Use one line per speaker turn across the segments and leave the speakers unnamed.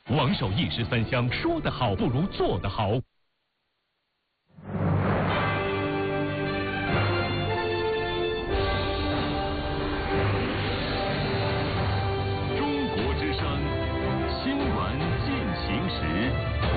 王守一石三香，说得好不如做得好。中国之声，新闻进行时。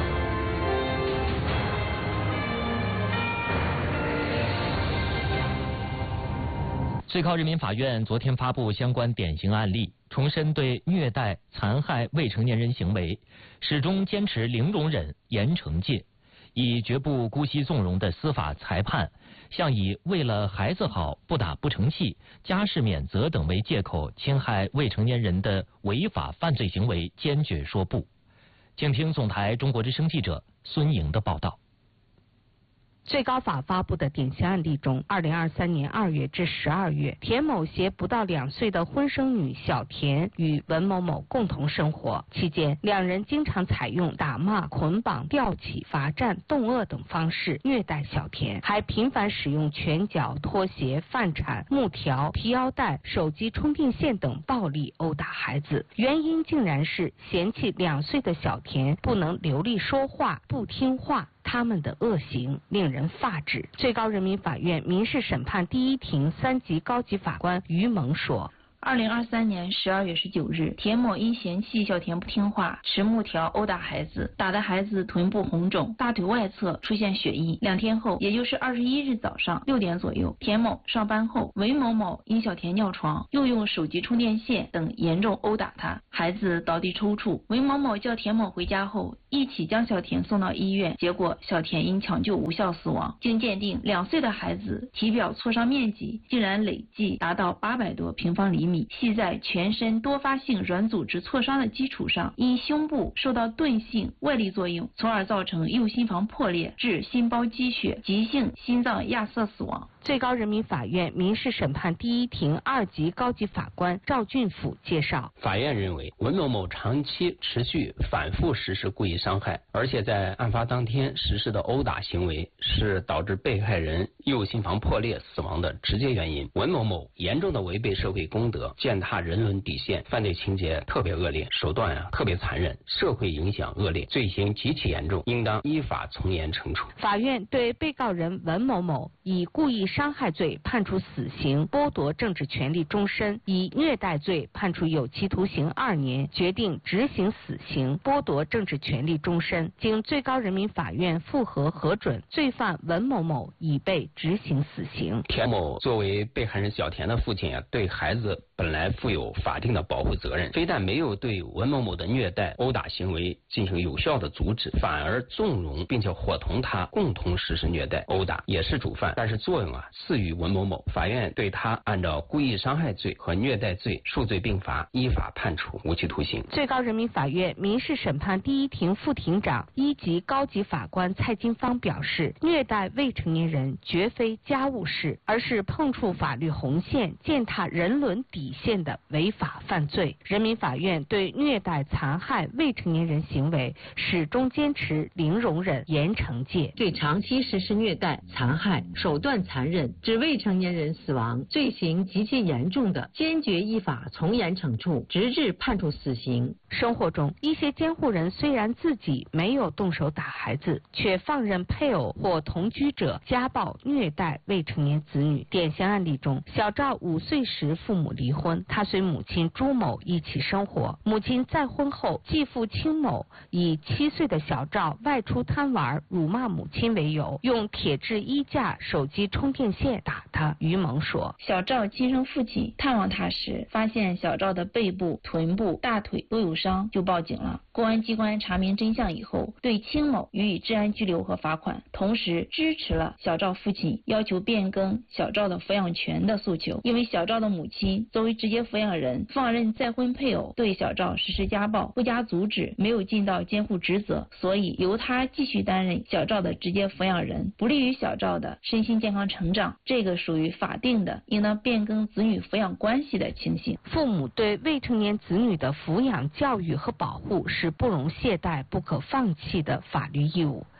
最高人民法院昨天发布相关典型案例，重申对虐待、残害未成年人行为始终坚持零容忍、严惩戒，以绝不姑息纵容的司法裁判，向以为了孩子好、不打不成器、家事免责等为借口侵害未成年人的违法犯罪行为坚决说不。请听总台中国之声记者孙莹的报道。
最高法发布的典型案例中，2023年2月至12月，田某携不到2岁的婚生女小田与文某某共同生活，期间两人经常采用打骂、捆绑、吊起、罚站、冻饿等方式虐待小田，还频繁使用拳脚、拖鞋、饭铲、木条、提腰带、手机充电线等暴力殴打孩子。原因竟然是嫌弃2岁的小田不能流利说话、不听话。他们的恶行令人发指。最高人民法院民事审判第一庭3级高级法官于萌说
2023年12月19日，田某因嫌弃小田不听话，持木条殴打孩子，打得孩子臀部红肿，大腿外侧出现血溢。2天后，也就是21日早上6点左右，田某上班后，韦某某因小田尿床，又用手机充电线等严重殴打他，孩子倒地抽搐。韦某某叫田某回家后，一起将小田送到医院，结果小田因抢救无效死亡。经鉴定，2岁的孩子体表挫伤面积竟然累计达到800多平方厘米。系在全身多发性软组织挫伤的基础上，因胸部受到钝性外力作用，从而造成右心房破裂，致心包积血，急性心脏亚塞死亡。
最高人民法院民事审判第一庭2级高级法官赵俊甫介绍，
法院认为文某某长期持续反复实施故意伤害，而且在案发当天实施的殴打行为是导致被害人右心房破裂死亡的直接原因。文某某严重的违背社会公德，践踏人伦底线，犯罪情节特别恶劣，手段特别残忍，社会影响恶劣，罪行极其严重，应当依法从严惩处。
法院对被告人文某某以故意伤害罪判处死刑，剥夺政治权利终身；以虐待罪判处有期徒刑2年，决定执行死刑，剥夺政治权利终身。经最高人民法院复核核准，罪犯文某某已被执行死刑。
田某作为被害人小田的父亲对孩子本来负有法定的保护责任，非但没有对文某某的虐待、殴打行为进行有效的阻止，反而纵容并且伙同他共同实施虐待、殴打，也是主犯，但是作用次于文某某。法院对他按照故意伤害罪和虐待罪数罪并罚，依法判处无期徒刑。
最高人民法院民事审判第一庭副庭长1级高级法官蔡金芳表示，虐待未成年人绝非家务事，而是碰触法律红线、践踏人伦底线的违法犯罪。人民法院对虐待、残害未成年人行为始终坚持零容忍、严惩戒，
对长期实施虐待、残害、手段残忍致未成年人死亡、罪行极其严重的，坚决依法从严惩处，直至判处死刑。
生活中，一些监护人虽然自己没有动手打孩子，却放任配偶或同居者家暴虐待未成年子女。典型案例中，小赵5岁时父母离婚，他随母亲朱某一起生活。母亲再婚后，继父清某以7岁的小赵外出贪玩、辱骂母亲为由，用铁质衣架、手机充电线打他。于萌说，
小赵亲生父亲探望他时，发现小赵的背部、臀部、大腿都有伤，就报警了。公安机关查明真相以后，对清某予以治安拘留和罚款，同时支持了小赵父亲要求变更小赵的抚养权的诉求。因为小赵的母亲作为直接抚养人，放任再婚配偶对小赵实施家暴，不加阻止，没有尽到监护职责，所以由他继续担任小赵的直接抚养人，不利于小赵的身心健康成长，这个属于法定的应当变更子女抚养关系的情形。
父母对未成年子女的抚养、教育和保护是不容懈怠、不可放弃的法律义务。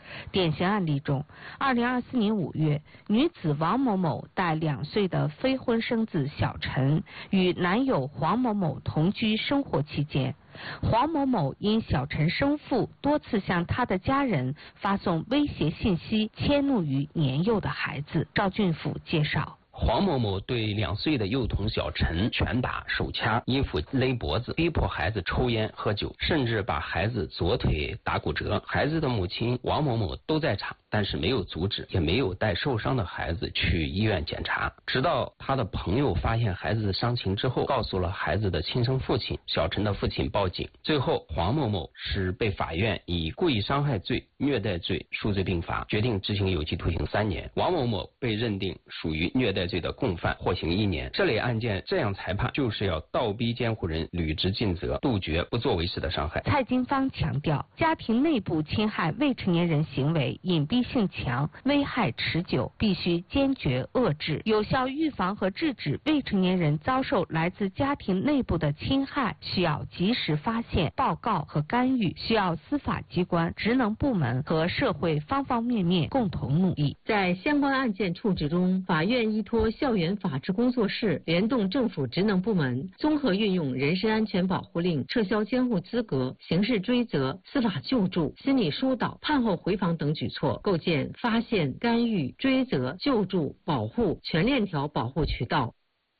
典型案例中，2024年5月，女子王某某带2岁的非婚生子小陈与男友黄某某同居生活期间，黄某某因小陈生父多次向他的家人发送威胁信息，迁怒于年幼的孩子。赵俊甫介绍。
黄某某对2岁的幼童小陈拳打、手掐、衣服勒脖子，逼迫孩子抽烟喝酒，甚至把孩子左腿打骨折。孩子的母亲王某某都在场，但是没有阻止，也没有带受伤的孩子去医院检查。直到他的朋友发现孩子的伤情之后，告诉了孩子的亲生父亲，小陈的父亲报警。最后，黄某某是被法院以故意伤害罪、虐待罪数罪并罚，决定执行有期徒刑3年。王某某被认定属于虐待罪的共犯，获刑1年。这类案件这样裁判，就是要倒逼监护人履职尽责，杜绝不作为式的伤害。
蔡金芳强调，家庭内部侵害未成年人行为隐蔽性强，危害持久，必须坚决遏制，有效预防和制止未成年人遭受来自家庭内部的侵害，需要及时发现、报告和干预，需要司法机关、职能部门和社会方方面面共同努力。
在相关案件处置中，法院依托校园法治工作室，联动政府职能部门，综合运用人身安全保护令、撤销监护资格、刑事追责、司法救助、心理疏导、判后回访等举措，构建发现、干预、追责、救助、保护全链条保护渠道。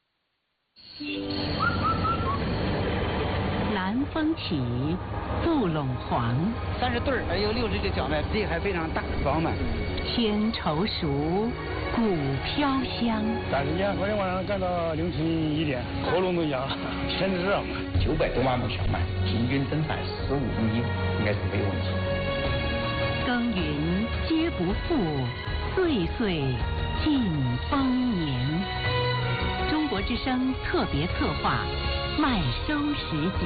南风起，布陇黄
，30对儿，还有60个小麦，地还非常大，饱满。
天稠熟，谷飘香。
赶时间，昨天晚上干到凌晨1点，喉咙都哑了，天热嘛。
900多万亩小麦，平均增产15公斤，应该是没有问题。
耕耘皆不负，岁岁尽丰年。中国之声特别策划，麦收时节。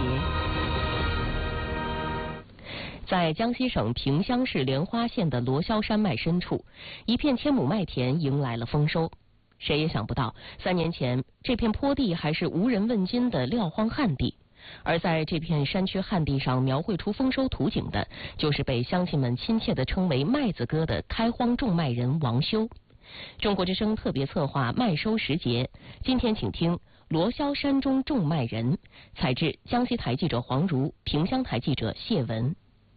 在江西省萍乡市莲花县的罗霄山脉深处，一片千亩麦田迎来了丰收。谁也想不到，3年前这片坡地还是无人问津的撂荒旱地，而在这片山区旱地上描绘出丰收图景的，就是被乡亲们亲切地称为麦子哥的开荒种麦人王修。中国之声特别策划麦收时节，今天请听罗霄山中种麦人，采制江西台记者黄如，萍乡台记者谢文。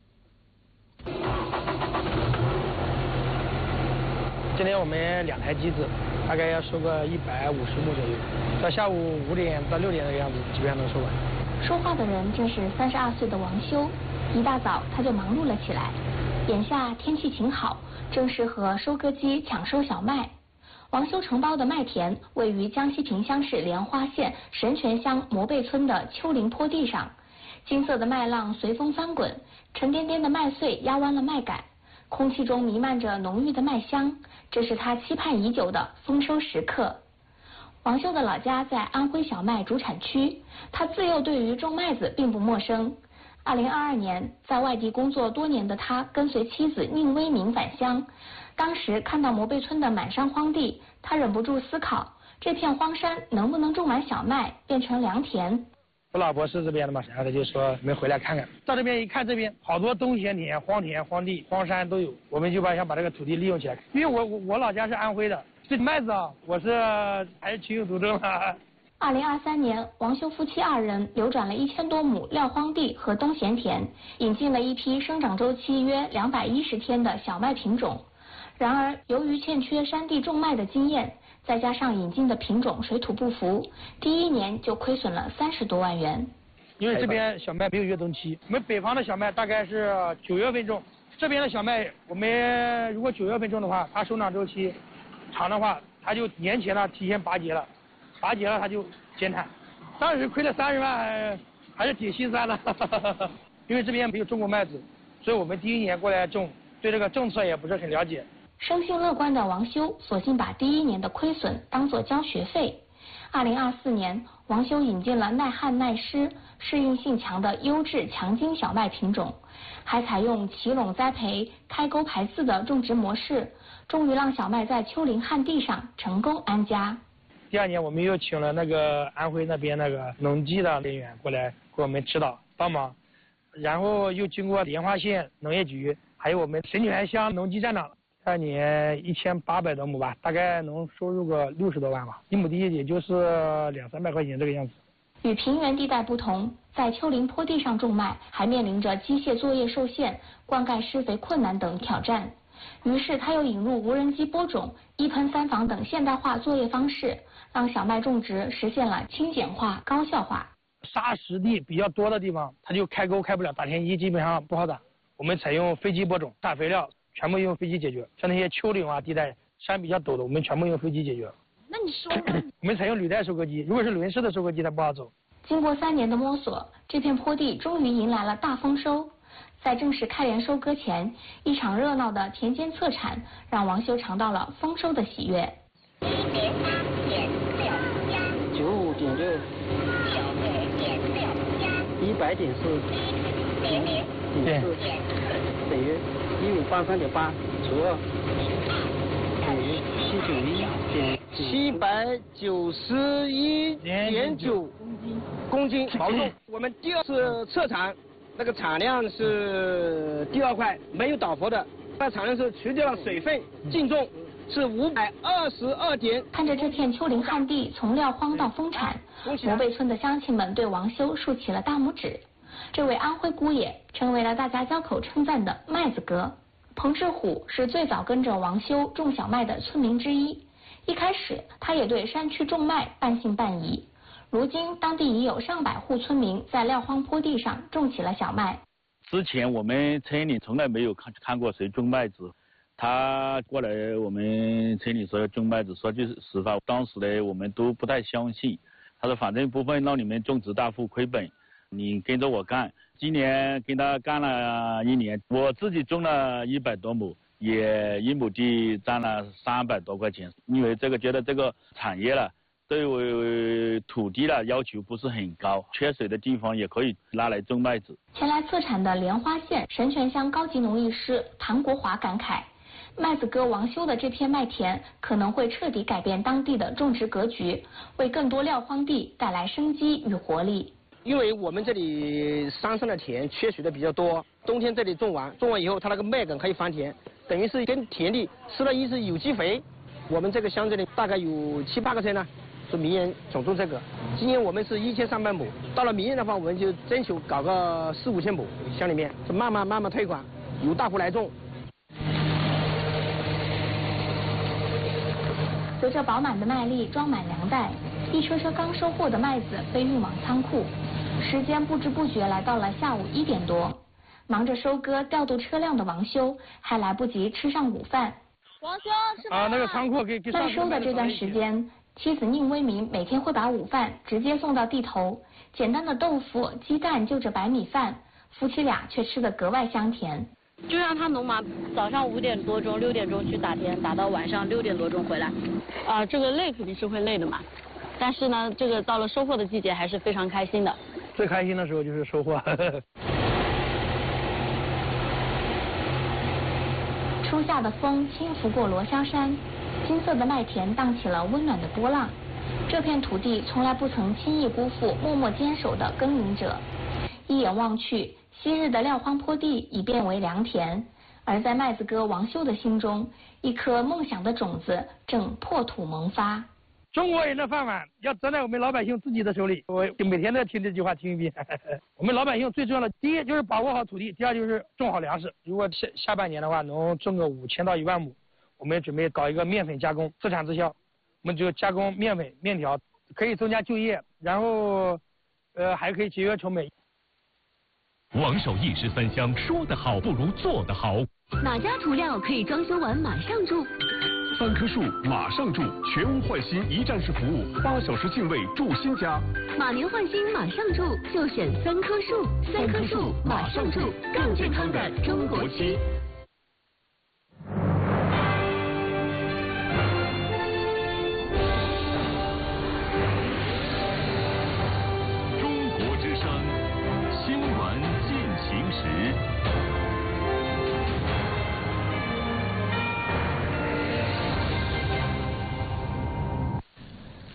今天我们2台机子，大概要收个150亩左右，到下午5点到6点的样子，基本上能收完。
说话的人正是32岁的王修，一大早他就忙碌了起来。眼下天气晴好，正适合收割机抢收小麦。王修承包的麦田位于江西萍乡市莲花县神泉乡磨背村的丘陵坡地上，金色的麦浪随风翻滚，沉甸甸的麦穗压弯了麦秆，空气中弥漫着浓郁的麦香，这是他期盼已久的丰收时刻。王修的老家在安徽小麦主产区，他自幼对于种麦子并不陌生。2022年，在外地工作多年的他跟随妻子宁威明返乡，当时看到磨背村的满山荒地，他忍不住思考，这片荒山能不能种满小麦，变成良田。
我老婆是这边的嘛，然后他就说我们回来看看。到这边一看，这边好多冬闲田、荒田、荒地、荒山都有，我们就想把这个土地利用起来。因为我老家是安徽的，这麦子啊，我是还是情有独钟啊。
2023年，王修夫妻2人流转了1000多亩撂荒地和冬闲田，引进了一批生长周期约210天的小麦品种。然而，由于欠缺山地种麦的经验，再加上引进的品种水土不服，第1年就亏损了30多万元。
因为这边小麦没有越冬期，我们北方的小麦大概是9月份种，这边的小麦我们如果9月份种的话，它生长周期长的话，它就年前了提前拔节了，拔节了它就减产。当时亏了30万，还是挺心酸的。因为这边没有种过麦子，所以我们第1年过来种，对这个政策也不是很了解。
生性乐观的王修索性把第1年的亏损当作交学费。2024年，王修引进了耐旱耐湿、适应性强的优质强筋小麦品种，还采用齐垄栽培、开沟排刺的种植模式，终于让小麦在丘陵旱地上成功安家。
第2年，我们又请了那个安徽那边那个农技的人员过来给我们指导帮忙， 然后又经过莲花县农业局，还有我们神泉乡农机站长，2年1800多亩吧，大概能收入个60多万吧，1亩地也就是200-300块钱这个样子。
与平原地带不同，在丘陵坡地上种麦还面临着机械作业受限、灌溉施肥困难等挑战。于是他又引入无人机播种、一喷三防等现代化作业方式，让小麦种植实现了轻简化、高效化。
沙石地比较多的地方，它就开沟开不了，打田机基本上不好打。我们采用飞机播种，打肥料全部用飞机解决。像那些丘陵地带、山比较陡的，我们全部用飞机解决。
那你说
我们采用履带收割机，如果是轮式的收割机，它不好走。
经过3年的摸索，这片坡地终于迎来了大丰收。在正式开镰收割前，一场热闹的田间测产让王修尝到了丰收的喜悦。
95.6+，小麦100.4，等于183.8除2等于791.9公斤毛重。我们第2次测产，那个产量是第2块，没有倒伏的，那产量是除掉了水分，净重是522点。
看着这片丘陵旱地从撂荒到丰产，摩背村的乡亲们对王修竖起了大拇指。这位安徽姑爷成为了大家交口称赞的麦子哥。彭志虎是最早跟着王修种小麦的村民之一，一开始他也对山区种麦半信半疑。如今当地已有上百户村民在撂荒坡地上种起了小麦。
之前我们村里从来没有看过谁种麦子，他过来我们村里说要种麦子，说句实话，当时呢我们都不太相信。他说反正不会让你们种植大户亏本，你跟着我干。今年跟他干了1年，我自己种了100多亩，也1亩地赚了300多块钱。因为这个觉得这个产业了，对我土地了要求不是很高，缺水的地方也可以拿来种麦子。
前来测产的莲花县神泉乡高级农艺师唐国华感慨，麦子哥王修的这片麦田可能会彻底改变当地的种植格局，为更多撂荒地带来生机与活力。
因为我们这里山上的田缺水的比较多，冬天这里种完以后，它那个麦秆可以翻田，等于是跟田地施了一次有机肥。我们这个乡这里大概有7-8个村呢，是明年总种这个。今年我们是1300亩，到了明年的话，我们就征求搞个4-5千亩，乡里面是慢慢推广，由大户来种。
随着饱满的麦粒装满粮袋，一车车刚收获的麦子被运往仓库。时间不知不觉来到了下午1点多，忙着收割调度车辆的王修还来不及吃上午饭。
王修吃饭那个仓库给
在收的这段时间，妻子宁威民每天会把午饭直接送到地头，简单的豆腐、鸡蛋就着白米饭，夫妻俩却吃得格外香甜。
就像他农忙，早上5点多钟、6点钟去打田，打到晚上6点多钟回来，这个累肯定是会累的嘛。但是呢，这个到了收获的季节还是非常开心的。
最开心的时候就是收获。
初夏的风轻拂过罗霄山，金色的麦田荡起了温暖的波浪。这片土地从来不曾轻易辜负默默坚守的耕耘者。一眼望去，昔日的撂荒坡地已变为良田，而在麦子哥王修的心中，一颗梦想的种子正破土萌发。
中国人的饭碗要攥在我们老百姓自己的手里，我每天都要听这句话听一遍。我们老百姓最重要的，第一就是把握好土地，第二就是种好粮食。如果下半年的话，能种个5000到1万亩，我们准备搞一个面粉加工，自产自销。我们就加工面粉、面条，可以增加就业，然后还可以节约成本。
王守一时三香，说得好不如做得好。
哪家涂料可以装修完马上住
？3棵树马上住，全屋换新一站式服务，8小时净位住新家。
马年换新马上住，就选3棵树，3棵树马上住，更健康的中国区。
中国之声新闻进行时。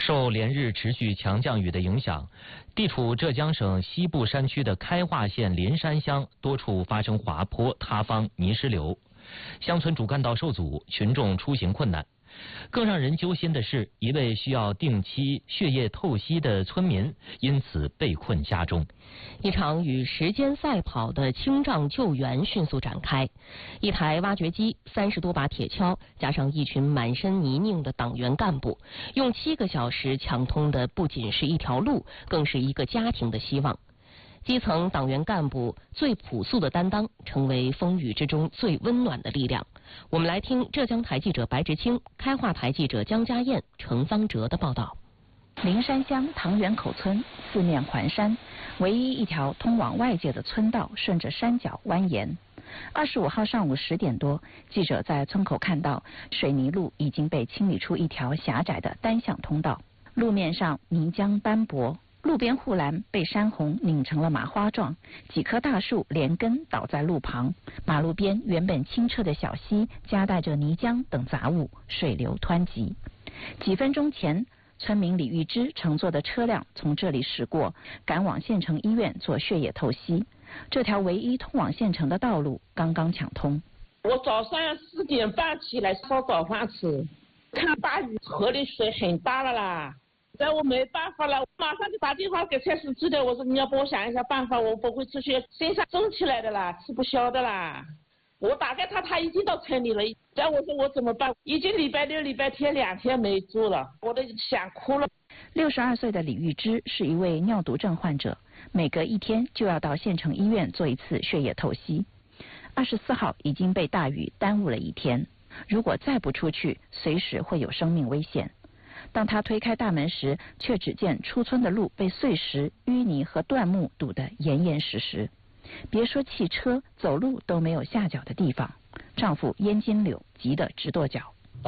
受连日持续强降雨的影响，地处浙江省西部山区的开化县林山乡多处发生滑坡、塌方、泥石流，乡村主干道受阻，群众出行困难。更让人揪心的是，一位需要定期血液透析的村民因此被困家中。
一场与时间赛跑的清障救援迅速展开，一台挖掘机、30多把铁锹，加上一群满身泥泞的党员干部，用7个小时抢通的不仅是一条路，更是一个家庭的希望。基层党员干部最朴素的担当，成为风雨之中最温暖的力量。我们来听浙江台记者白志清、开化台记者江家燕、程方哲的报道。
林山乡塘源口村四面环山，唯一一条通往外界的村道顺着山脚蜿蜒。25号上午10点多，记者在村口看到水泥路已经被清理出一条狭窄的单向通道，路面上泥浆斑驳，路边护栏被山洪拧成了麻花状，几棵大树连根倒在路旁，马路边原本清澈的小溪夹带着泥浆等杂物，水流湍急。几分钟前，村民李玉芝乘坐的车辆从这里驶过，赶往县城医院做血液透析。这条唯一通往县城的道路刚刚抢通。
我早上4点半起来烧早饭吃，看大雨，河里水很大了啦。但我没办法了，马上就打电话给蔡司机的，我说你要帮我想一下办法，我不会出去，身上肿起来的啦，吃不消的啦。我打给他已经到村里了，但我说我怎么办？已经礼拜6、礼拜天2天没住了，我都想哭了。
62岁的李玉芝是一位尿毒症患者，每隔1天就要到县城医院做一次血液透析。24号已经被大雨耽误了1天，如果再不出去，随时会有生命危险。当他推开大门时，却只见出村的路被碎石、淤泥和断木堵得严严实实，别说汽车，走路都没有下脚的地方。丈夫燕金柳急得直跺脚。